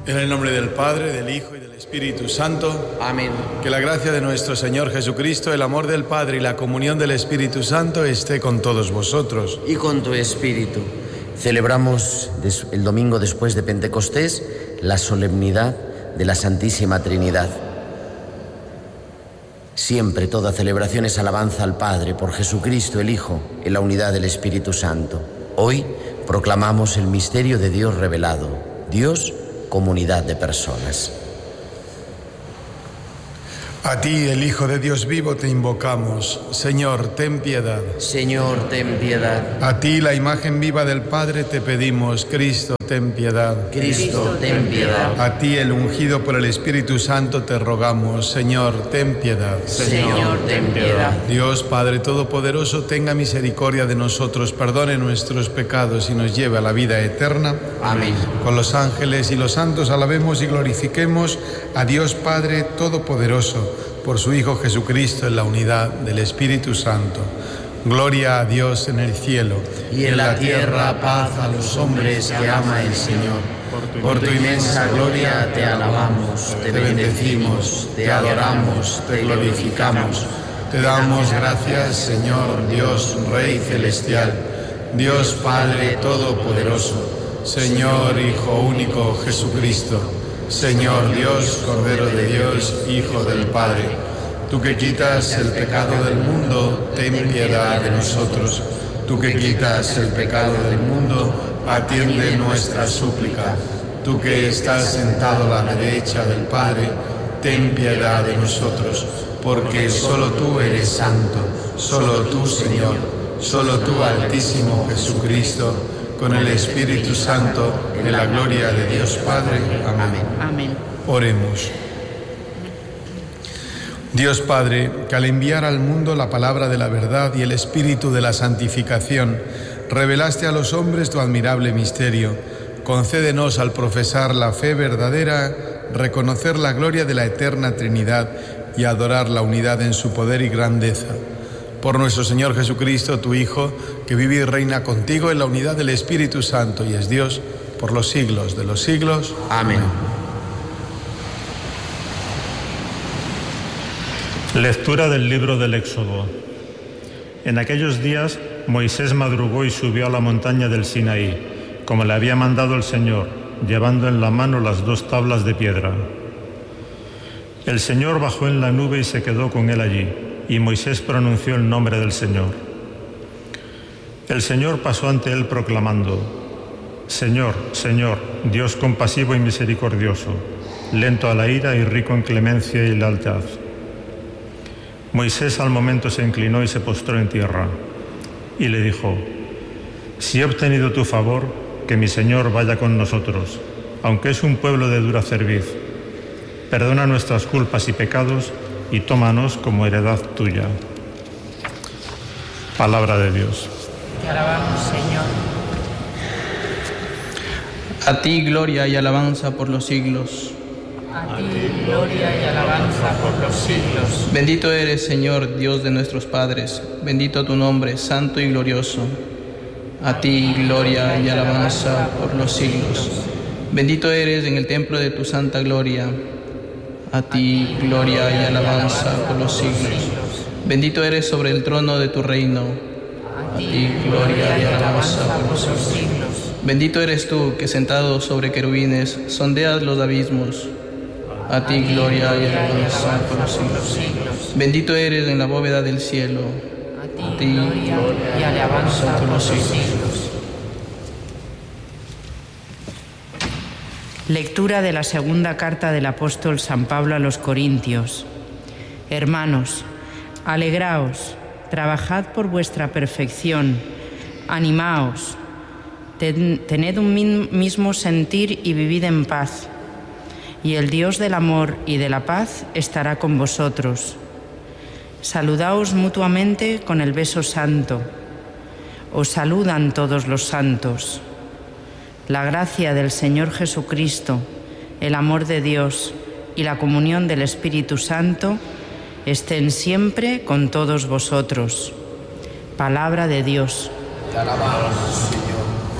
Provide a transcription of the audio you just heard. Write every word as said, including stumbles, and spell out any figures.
En el nombre del Padre, del Hijo y del Espíritu Santo. Amén. Que la gracia de nuestro Señor Jesucristo, el amor del Padre y la comunión del Espíritu Santo esté con todos vosotros. Y con tu espíritu. Celebramos el domingo después de Pentecostés la solemnidad de la Santísima Trinidad. Siempre toda celebración es alabanza al Padre por Jesucristo el Hijo en la unidad del Espíritu Santo. Hoy proclamamos el misterio de Dios revelado. Dios, comunidad de personas. A ti, el Hijo de Dios vivo, te invocamos. Señor, ten piedad. Señor, ten piedad. A ti, la imagen viva del Padre, te pedimos. Cristo, ten piedad. Cristo, ten piedad. A ti, el ungido por el Espíritu Santo, te rogamos. Señor, ten piedad. Señor, ten piedad. Dios, Padre Todopoderoso, tenga misericordia de nosotros, perdone nuestros pecados y nos lleve a la vida eterna. Amén. Con los ángeles y los santos alabemos y glorifiquemos a Dios Padre Todopoderoso, por su Hijo Jesucristo en la unidad del Espíritu Santo. Gloria a Dios en el cielo. Y en la tierra paz a los hombres que ama el Señor. Por tu inmensa gloria te alabamos, te bendecimos, te adoramos, te glorificamos. Te damos gracias, Señor Dios, Rey celestial, Dios Padre Todopoderoso, Señor Hijo único Jesucristo, Señor Dios, Cordero de Dios, Hijo del Padre. Tú que quitas el pecado del mundo, ten piedad de nosotros. Tú que quitas el pecado del mundo, atiende nuestra súplica. Tú que estás sentado a la derecha del Padre, ten piedad de nosotros. Porque solo tú eres santo, solo tú, Señor, solo tú, Altísimo Jesucristo, con el Espíritu Santo, en la gloria de Dios Padre. Amén. Amén. Oremos. Dios Padre, que al enviar al mundo la palabra de la verdad y el espíritu de la santificación, revelaste a los hombres tu admirable misterio, concédenos al profesar la fe verdadera, reconocer la gloria de la eterna Trinidad y adorar la unidad en su poder y grandeza. Por nuestro Señor Jesucristo, tu Hijo, que vive y reina contigo en la unidad del Espíritu Santo y es Dios por los siglos de los siglos. Amén. Lectura del libro del Éxodo. En aquellos días Moisés madrugó y subió a la montaña del Sinaí, como le había mandado el Señor, llevando en la mano las dos tablas de piedra. El Señor bajó en la nube y se quedó con él allí, y Moisés pronunció el nombre del Señor. El Señor pasó ante él proclamando: Señor, Señor, Dios compasivo y misericordioso, lento a la ira y rico en clemencia y lealtad. Moisés al momento se inclinó y se postró en tierra, y le dijo: Si he obtenido tu favor, que mi Señor vaya con nosotros, aunque es un pueblo de dura cerviz. Perdona nuestras culpas y pecados, y tómanos como heredad tuya. Palabra de Dios. Te alabamos, Señor. A ti gloria y alabanza por los siglos. A ti gloria y alabanza por los siglos. Bendito eres, Señor, Dios de nuestros padres. Bendito tu nombre, santo y glorioso. A ti gloria y alabanza por los siglos. Bendito eres en el templo de tu santa gloria. A ti gloria y alabanza por los siglos. Bendito eres sobre el trono de tu reino. A ti gloria y alabanza por los siglos. Bendito eres tú que sentado sobre querubines sondeas los abismos. A ti gloria y alabanza por los siglos. Bendito eres en la bóveda del cielo. A ti gloria y alabanza por los siglos. Lectura de la segunda carta del apóstol San Pablo a los Corintios. Hermanos, alegraos, trabajad por vuestra perfección, animaos, ten, tened un mismo sentir y vivid en paz. Y el Dios del amor y de la paz estará con vosotros. Saludaos mutuamente con el beso santo. Os saludan todos los santos. La gracia del Señor Jesucristo, el amor de Dios y la comunión del Espíritu Santo estén siempre con todos vosotros. Palabra de Dios. Te alabamos.